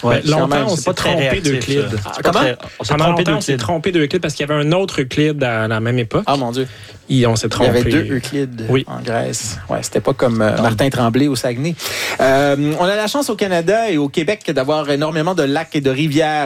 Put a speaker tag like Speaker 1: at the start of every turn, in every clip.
Speaker 1: Ouais,
Speaker 2: longtemps, on s'est trompé d'Euclide.
Speaker 1: Comment?
Speaker 2: Pendant longtemps, on s'est trompé d'Euclide parce qu'il y avait un autre Euclide à la même époque.
Speaker 3: Ah, mon Dieu.
Speaker 2: On s'est trompé.
Speaker 3: Il y avait 2 Euclides en Grèce. Ouais, c'était pas comme Martin Tremblay au Saguenay. On a la chance au Canada et au Québec d'avoir énormément de lacs et de rivières.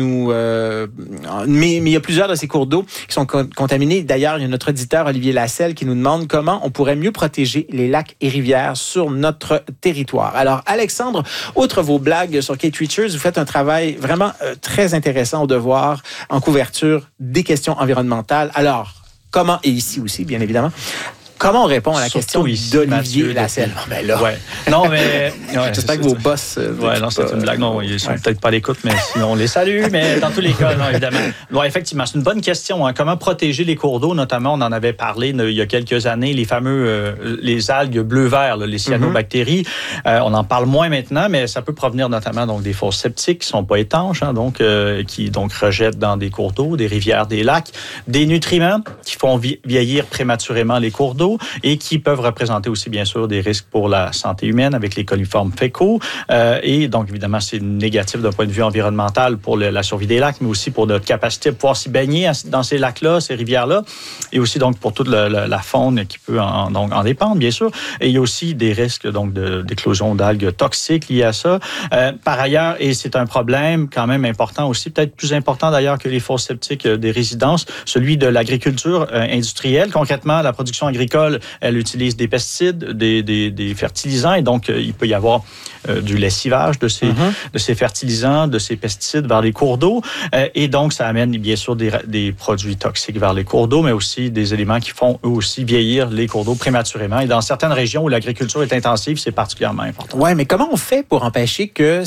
Speaker 3: Mais il y a plusieurs de ces cours d'eau qui sont contaminés. D'ailleurs, il y a notre auditeur Olivier Lasselle qui nous demande comment on pourrait mieux protéger les lacs et rivières sur notre territoire. Alors, Alexandre, outre vos blagues sur Kate Richards, vous faites un travail vraiment très intéressant au Devoir en couverture des questions environnementales. Alors, comment, et ici aussi, bien évidemment, comment on répond à la question d'Olivier Lasselle?
Speaker 1: Ben là. Ouais. Non, mais.
Speaker 3: J'espère que vos boss.
Speaker 1: Non, c'est une blague. Non, ils sont peut-être pas à l'écoute, mais sinon, on les salue. Mais dans tous les cas, non, évidemment. Bon, effectivement, c'est une bonne question. Hein. Comment protéger les cours d'eau? Notamment, on en avait parlé il y a quelques années, les fameux les algues bleu-vert, les cyanobactéries. On en parle moins maintenant, mais ça peut provenir notamment donc, des fosses septiques qui sont pas étanches, hein, qui rejettent dans des cours d'eau, des rivières, des lacs, des nutriments qui font vieillir prématurément les cours d'eau et qui peuvent représenter aussi, bien sûr, des risques pour la santé humaine avec les coliformes fécaux. Et donc, évidemment, c'est négatif d'un point de vue environnemental pour la survie des lacs, mais aussi pour notre capacité de pouvoir s'y baigner dans ces lacs-là, ces rivières-là, et aussi donc pour toute la faune qui peut en dépendre, bien sûr. Et il y a aussi des risques donc d'éclosion d'algues toxiques liés à ça. Par ailleurs, et c'est un problème quand même important aussi, peut-être plus important d'ailleurs que les fosses septiques des résidences, celui de l'agriculture industrielle. Concrètement, la production agricole, elle utilise des pesticides, des fertilisants, et donc il peut y avoir du lessivage de ces fertilisants, de ces pesticides vers les cours d'eau, et donc ça amène bien sûr des produits toxiques vers les cours d'eau, mais aussi des éléments qui font eux aussi vieillir les cours d'eau prématurément. Et dans certaines régions où l'agriculture est intensive, c'est particulièrement important.
Speaker 3: Ouais, mais comment on fait pour empêcher que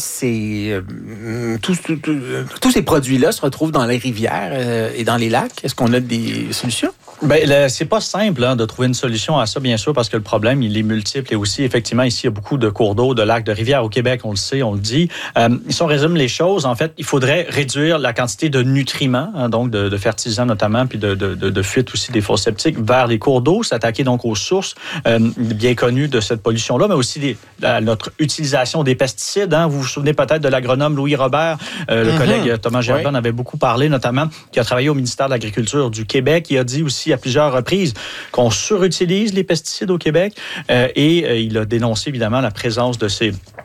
Speaker 3: tous ces produits-là se retrouvent dans les rivières et dans les lacs? Est-ce qu'on a des solutions?
Speaker 1: Ben, c'est pas simple de trouver une solution à ça, bien sûr, parce que le problème, il est multiple. Et aussi, effectivement, ici, il y a beaucoup de cours d'eau, de lacs, de rivières au Québec, on le sait, on le dit. Si on résume les choses, en fait, il faudrait réduire la quantité de nutriments, donc de fertilisants notamment, puis de fuite aussi des fosses septiques vers les cours d'eau, s'attaquer donc aux sources bien connues de cette pollution-là, mais aussi notre utilisation des pesticides. Vous vous souvenez peut-être de l'agronome Louis Robert, le collègue Thomas Gerbin en avait beaucoup parlé, notamment, qui a travaillé au ministère de l'Agriculture du Québec. Il a dit aussi à plusieurs reprises qu'on surutilise les pesticides au Québec et il a dénoncé évidemment la présence de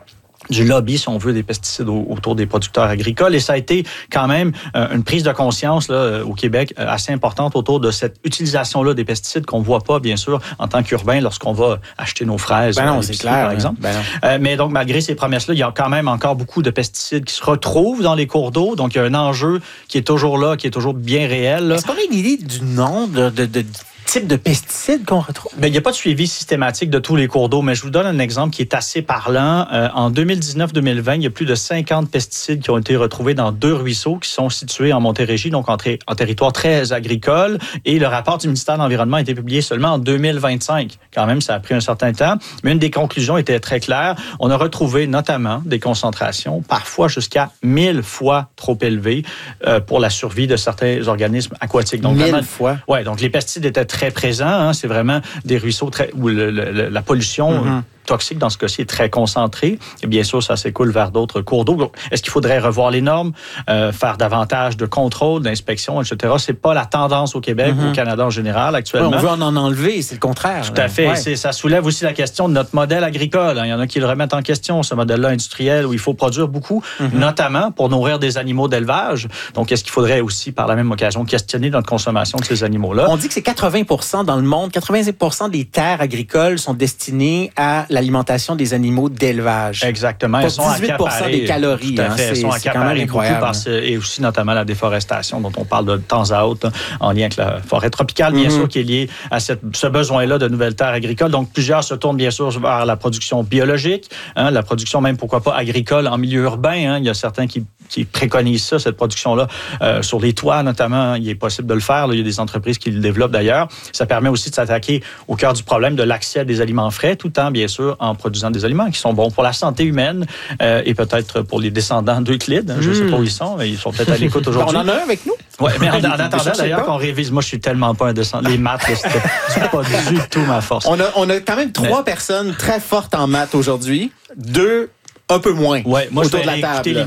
Speaker 1: du lobby, si on veut, des pesticides autour des producteurs agricoles. Et ça a été quand même une prise de conscience là, au Québec assez importante autour de cette utilisation-là des pesticides qu'on ne voit pas, bien sûr, en tant qu'urbain lorsqu'on va acheter nos fraises.
Speaker 3: C'est clair,
Speaker 1: par exemple. Mais donc, malgré ces promesses-là, il y a quand même encore beaucoup de pesticides qui se retrouvent dans les cours d'eau. Donc, il y a un enjeu qui est toujours là, qui est toujours bien réel. Là.
Speaker 3: Est-ce qu'on a une idée du nombre de types de pesticides qu'on retrouve?
Speaker 1: Bien, il n'y a pas de suivi systématique de tous les cours d'eau, mais je vous donne un exemple qui est assez parlant. En 2019-2020, il y a plus de 50 pesticides qui ont été retrouvés dans 2 ruisseaux qui sont situés en Montérégie, donc en territoire très agricole. Et le rapport du ministère de l'Environnement a été publié seulement en 2025. Quand même, ça a pris un certain temps. Mais une des conclusions était très claire. On a retrouvé notamment des concentrations, parfois jusqu'à 1000 fois trop élevées pour la survie de certains organismes aquatiques. Donc,
Speaker 3: 1000 fois?
Speaker 1: Oui, donc les pesticides étaient très présents. C'est vraiment des ruisseaux où la pollution toxique, dans ce cas-ci, est très concentrée. Et bien sûr, ça s'écoule vers d'autres cours d'eau. Est-ce qu'il faudrait revoir les normes, faire davantage de contrôle, d'inspection, etc.? C'est pas la tendance au Québec, au Canada en général, actuellement.
Speaker 3: Ouais, on veut en enlever, c'est le contraire.
Speaker 1: Tout à fait. Ouais. Ça soulève aussi la question de notre modèle agricole. Il y en a qui le remettent en question, ce modèle-là industriel, où il faut produire beaucoup, notamment pour nourrir des animaux d'élevage. Donc, est-ce qu'il faudrait aussi, par la même occasion, questionner notre consommation de ces animaux-là?
Speaker 3: On dit que c'est 80% dans le monde, 80% des terres agricoles sont destinées à l'alimentation des animaux d'élevage.
Speaker 1: Exactement.
Speaker 3: Elles sont 18% des calories.
Speaker 1: Tout à fait. Elles sont accaparées incroyable. Et aussi notamment la déforestation dont on parle de temps à autre, en lien avec la forêt tropicale, bien sûr, qui est liée à ce besoin-là de nouvelles terres agricoles. Donc, plusieurs se tournent bien sûr vers la production biologique, la production même, pourquoi pas, agricole en milieu urbain. Il y a certains qui préconisent ça, cette production-là, sur les toits notamment. Il est possible de le faire. Il y a des entreprises qui le développent d'ailleurs. Ça permet aussi de s'attaquer au cœur du problème de l'accès à des aliments frais, tout en, bien sûr, en produisant des aliments qui sont bons pour la santé humaine et peut-être pour les descendants d'Euclide. Je ne sais pas où ils sont, mais ils sont peut-être à l'écoute aujourd'hui.
Speaker 3: On en a un avec nous?
Speaker 1: Oui, mais en attendant d'ailleurs qu'on révise. Moi, je suis tellement pas un descendant. Les maths, c'est pas du tout ma force.
Speaker 3: On a quand même 3 personnes très fortes en maths aujourd'hui. 2 un peu moins
Speaker 1: moi,
Speaker 3: autour de la table.